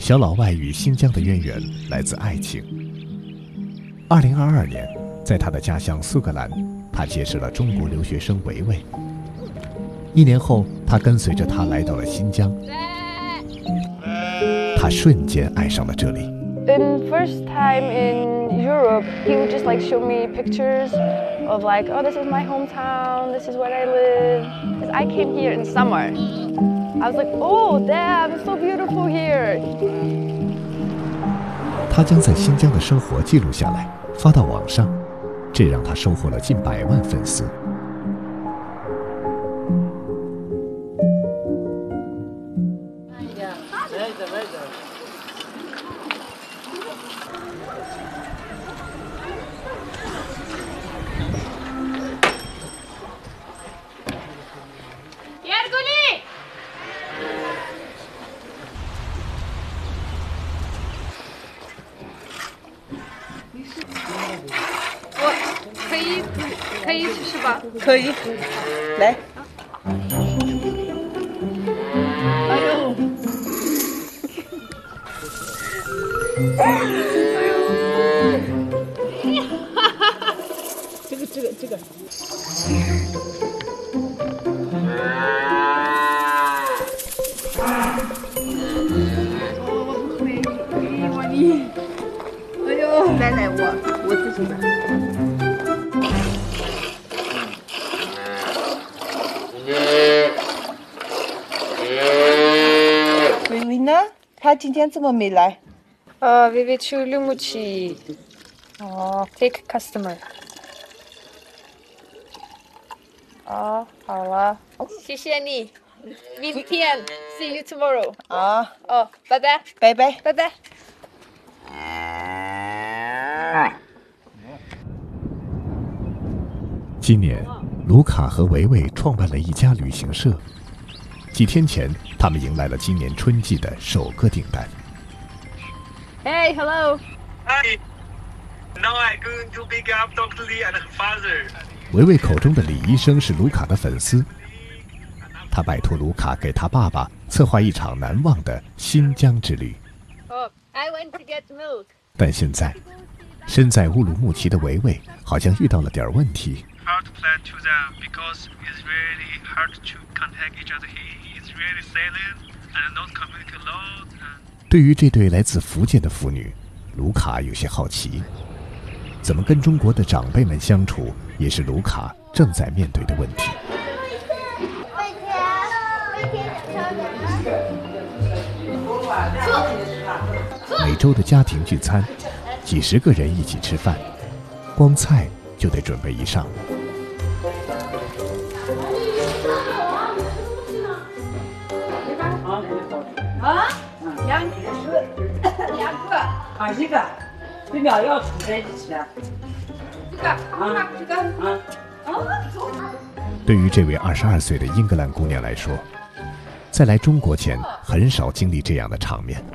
小老外与新疆的渊源来自爱情。2022年，在他的家乡苏格兰，他结识了中国留学生维维。1年后，他跟随着他来到了新疆，他瞬间爱上了这里。 In first time in Europe, he would just like show me pictures of like, oh, this is my hometown, this is where I live. Because I came here in summer. I was like, oh, damn, it's so beautiful here. 他将在新疆的生活记录下来，发到网上，这让他收获了近100万粉丝。 可以试试吧？ 可以，来。 哎呦！ 这个。 哎呦！ 来，我自己的。维维呢？他今天怎么没来？ 维维去绿木齐。哦 ，fake customer。哦，好了，谢谢你。明天 ，see you tomorrow。 啊。 哦，拜拜。 拜拜。 拜拜。 今年，卢卡和维维创办了一家旅行社。几天前，他们迎来了今年春季的首个订单。 Hey, hello. Hi. Now I'm going to pick up Dr. Lee and her father. 维维口中的李医生是卢卡的粉丝，他拜托卢卡给他爸爸策划一场难忘的新疆之旅。 Oh, I went to get milk. 但现在，身在乌鲁木齐的维维好像遇到了点问题。 Hard to plan to them because it's really hard to contact each other. He is really silent and not communicate a lot. 对于这对来自福建的父女，卢卡有些好奇，怎么跟中国的长辈们相处，也是卢卡正在面对的问题。每周的家庭聚餐，几十个人一起吃饭，光菜就得准备一上午。 啊，2个，啊1个，这2要处在一起啊。这个， 对于这位22岁的英格兰姑娘来说，在来中国前很少经历这样的场面。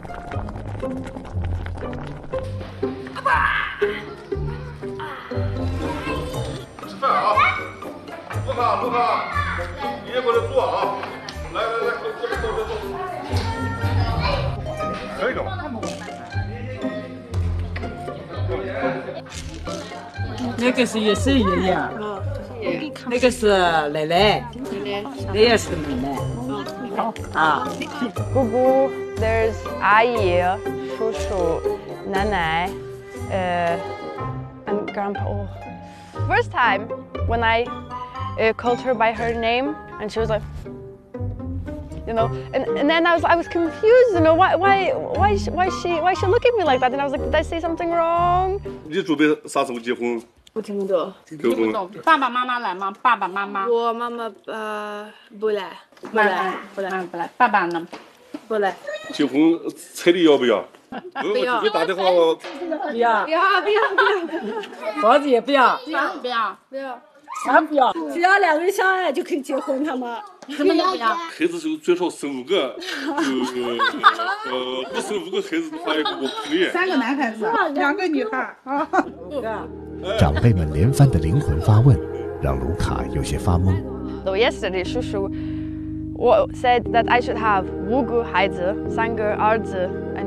吃饭啊！卢卡，爷爷过来坐啊！来，过来坐。可以的。 那个也是爷爷，那个是奶奶，那也是奶奶。啊， 姑姑 ，there's 阿姨、叔叔、奶奶，and grandpa. Oh. First time when I called her by her name, and she was like, you know, and then I was confused, you know, why she look at me like that? And I was like, did I say something wrong? 你准备啥时候结婚？ 我听不懂。 听不懂。 爸爸妈妈来吗？爸爸妈妈。 我妈妈不来。 爸爸呢？ 不来。 结婚彩礼要不要？ 不要。 你打电话。 不要。房子也不要。 不要。 啥不要？ 只要2个人相爱就可以结婚，他们。 什么都不要。 孩子就最少生5个，不生5个孩子的话也不可以。 3个男孩子，2个女孩啊。 长辈们连番的灵魂发问，让卢卡有些发懵。 So yesterday, 叔叔said that I should have 5个孩子，3个儿子。